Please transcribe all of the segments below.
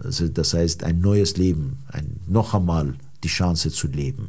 Also das heißt, ein neues Leben, noch einmal die Chance zu leben.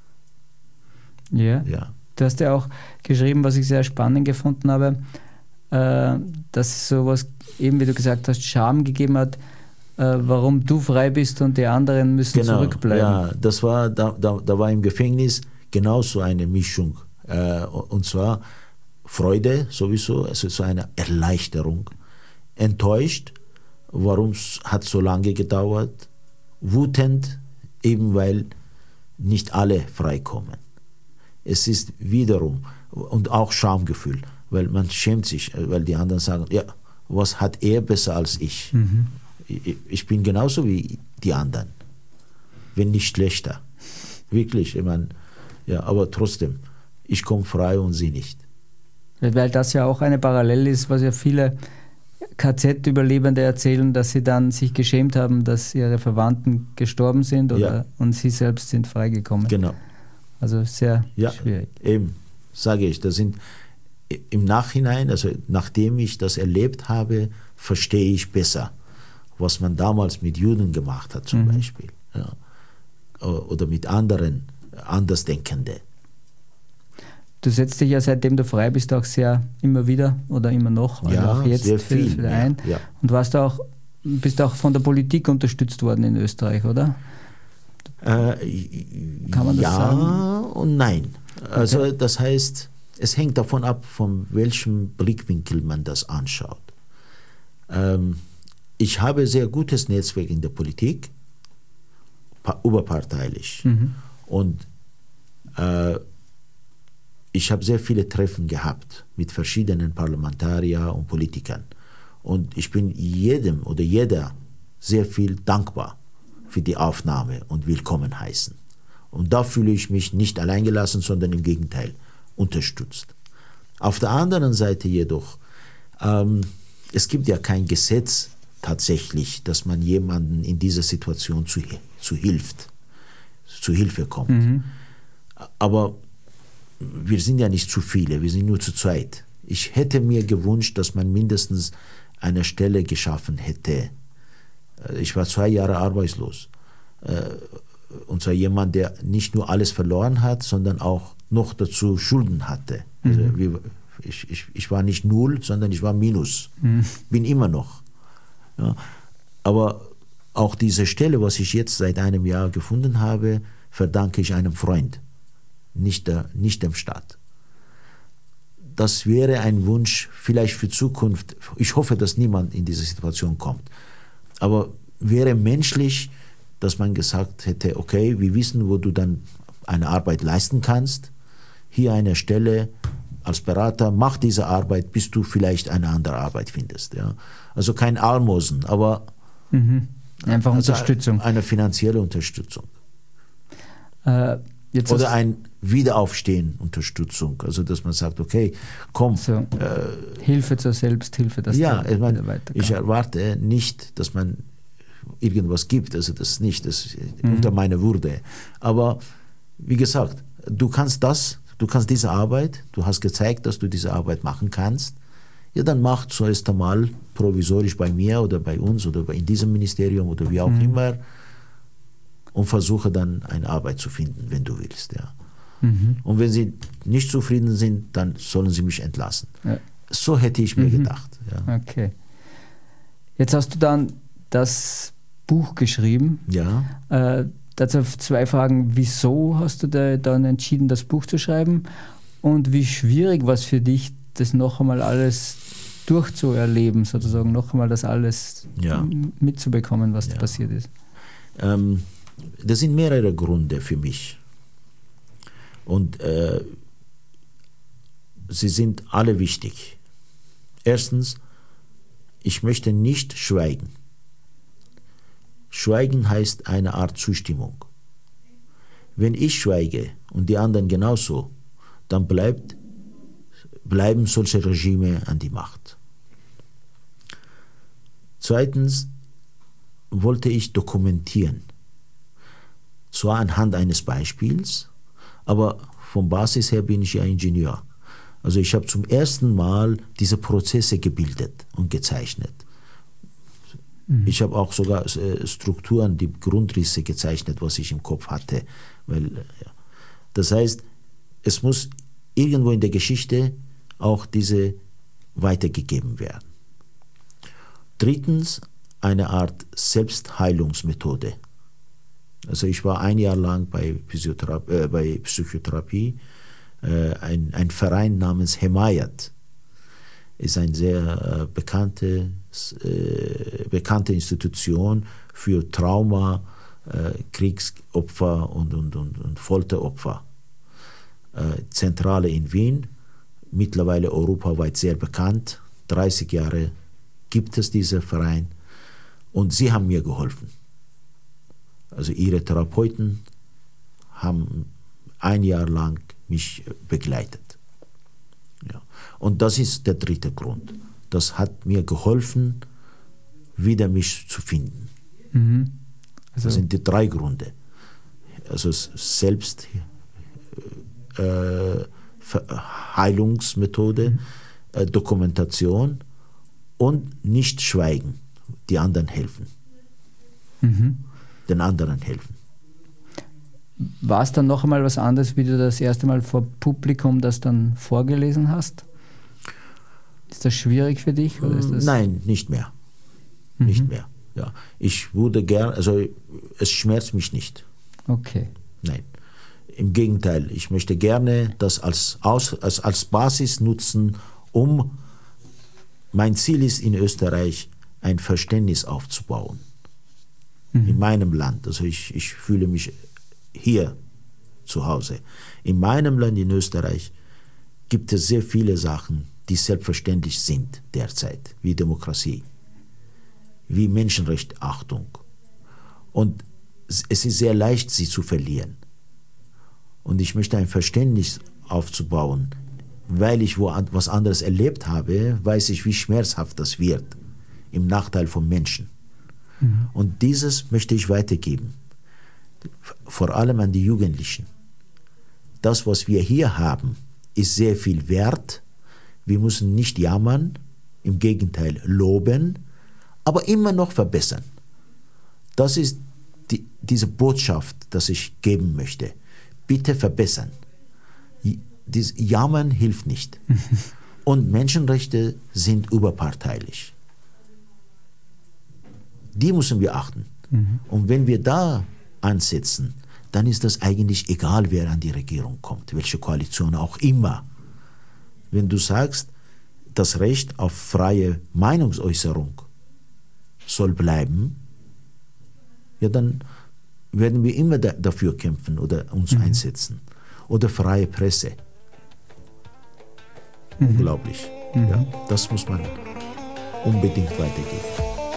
Ja. Ja. Du hast ja auch geschrieben, was ich sehr spannend gefunden habe, dass es sowas, eben wie du gesagt hast, Scham gegeben hat, warum du frei bist und die anderen müssen zurückbleiben. Ja, das war, da war im Gefängnis genauso eine Mischung. Und zwar Freude sowieso, also so eine Erleichterung. Enttäuscht, warum hat es so lange gedauert. Wütend, eben weil nicht alle freikommen. Es ist wiederum, und auch Schamgefühl, weil man schämt sich, weil die anderen sagen, ja, was hat er besser als ich? Mhm. Ich bin genauso wie die anderen, wenn nicht schlechter. Wirklich, ich meine, ja, aber trotzdem, ich komme frei und sie nicht. Weil das ja auch eine Parallele ist, was ja viele KZ-Überlebende erzählen, dass sie dann sich geschämt haben, dass ihre Verwandten gestorben sind und sie selbst sind freigekommen. Genau. Also sehr schwierig. Eben, sage ich, das sind im Nachhinein, also nachdem ich das erlebt habe, verstehe ich besser, was man damals mit Juden gemacht hat zum Beispiel. Ja. Oder mit anderen Andersdenkenden. Du setzt dich ja, seitdem du frei bist, auch sehr immer wieder oder immer noch, also auch jetzt sehr viel für ein. Ja. Und bist auch von der Politik unterstützt worden in Österreich, oder? Kann man das sagen? Ja und nein. Also das heißt, es hängt davon ab, von welchem Blickwinkel man das anschaut. Ich habe sehr gutes Netzwerk in der Politik, überparteilich. Und ich habe sehr viele Treffen gehabt mit verschiedenen Parlamentariern und Politikern. Und ich bin jedem oder jeder sehr viel dankbar für die Aufnahme und Willkommen heißen. Und da fühle ich mich nicht alleingelassen, sondern im Gegenteil unterstützt. Auf der anderen Seite jedoch, es gibt ja kein Gesetz tatsächlich, dass man jemanden in dieser Situation zu Hilfe kommt. Aber wir sind ja nicht zu viele, wir sind nur zu zweit. Ich hätte mir gewünscht, dass man mindestens eine Stelle geschaffen hätte. Ich war 2 Jahre arbeitslos. Und zwar jemand, der nicht nur alles verloren hat, sondern auch noch dazu Schulden hatte. Also ich war nicht null, sondern ich war minus. Bin immer noch. Ja. Aber auch diese Stelle, was ich jetzt seit einem Jahr gefunden habe, verdanke ich einem Freund, nicht dem Staat. Das wäre ein Wunsch vielleicht für Zukunft. Ich hoffe, dass niemand in diese Situation kommt. Aber wäre menschlich, dass man gesagt hätte, okay, wir wissen, wo du dann eine Arbeit leisten kannst. Hier eine Stelle als Berater, mach diese Arbeit, bis du vielleicht eine andere Arbeit findest. Ja. Also kein Almosen, aber einfach Unterstützung. Eine finanzielle Unterstützung. Jetzt oder ein Wiederaufstehen, Unterstützung. Also dass man sagt, okay, komm. So, Hilfe zur Selbsthilfe, dass ja, wieder weiterkommt. Ich erwarte nicht, dass man irgendwas gibt, also das nicht, das unter meiner Würde. Aber wie gesagt, du kannst diese Arbeit, du hast gezeigt, dass du diese Arbeit machen kannst, ja, dann mach zuerst einmal provisorisch bei mir oder bei uns oder in diesem Ministerium oder wie auch immer und versuche dann eine Arbeit zu finden, wenn du willst. Ja. Und wenn sie nicht zufrieden sind, dann sollen sie mich entlassen. Ja. So hätte ich mir gedacht. Ja. Okay. Jetzt hast du dann das Buch geschrieben. Ja. Dazu 2 Fragen. Wieso hast du dann entschieden, das Buch zu schreiben? Und wie schwierig war es für dich, das noch einmal alles durchzuerleben, sozusagen, noch einmal das alles mitzubekommen, was da passiert ist? Das sind mehrere Gründe für mich. Und sie sind alle wichtig. Erstens, ich möchte nicht schweigen. Schweigen heißt eine Art Zustimmung. Wenn ich schweige und die anderen genauso, dann bleiben solche Regime an die Macht. Zweitens wollte ich dokumentieren. Zwar anhand eines Beispiels, aber von Basis her bin ich ja Ingenieur. Also ich habe zum ersten Mal diese Prozesse gebildet und gezeichnet. Ich habe auch sogar Strukturen, die Grundrisse gezeichnet, was ich im Kopf hatte. Das heißt, es muss irgendwo in der Geschichte auch diese weitergegeben werden. Drittens, eine Art Selbstheilungsmethode. Also ich war ein Jahr lang bei Psychotherapie, ein Verein namens Hemayat. Ist eine sehr bekannte Institution für Trauma, Kriegsopfer und Folteropfer. Zentrale in Wien, mittlerweile europaweit sehr bekannt. 30 Jahre gibt es diesen Verein und sie haben mir geholfen. Also ihre Therapeuten haben ein Jahr lang mich begleitet. Ja. Und das ist der dritte Grund. Das hat mir geholfen, wieder mich zu finden. Mhm. Also das sind die drei Gründe. Also Heilungsmethode, Dokumentation und nicht schweigen, die anderen helfen. Den anderen helfen. War es dann noch einmal was anderes, wie du das erste Mal vor Publikum das dann vorgelesen hast? Ist das schwierig für dich? Oder ist das Nein, nicht mehr. Nicht mehr. Ja. Ich würde gern, also es schmerzt mich nicht. Okay. Nein. Im Gegenteil, ich möchte gerne das als Basis nutzen, mein Ziel ist in Österreich, ein Verständnis aufzubauen. In meinem Land. Also ich fühle mich hier zu Hause. In meinem Land, in Österreich, gibt es sehr viele Sachen, die selbstverständlich sind derzeit, wie Demokratie, wie Menschenrechtsachtung. Und es ist sehr leicht, sie zu verlieren. Und ich möchte ein Verständnis aufzubauen, weil ich was anderes erlebt habe, weiß ich, wie schmerzhaft das wird, im Nachteil von Menschen. Und dieses möchte ich weitergeben, vor allem an die Jugendlichen. Das, was wir hier haben, ist sehr viel wert. Wir müssen nicht jammern, im Gegenteil loben, aber immer noch verbessern. Das ist diese Botschaft, die ich geben möchte. Bitte verbessern. Dieses Jammern hilft nicht. Und Menschenrechte sind überparteilich. Die müssen wir achten. Und wenn wir da ansetzen, dann ist das eigentlich egal, wer an die Regierung kommt, welche Koalition auch immer. Wenn du sagst, das Recht auf freie Meinungsäußerung soll bleiben, ja, dann werden wir immer dafür kämpfen oder uns einsetzen. Oder freie Presse. Unglaublich. Ja, das muss man unbedingt weitergeben.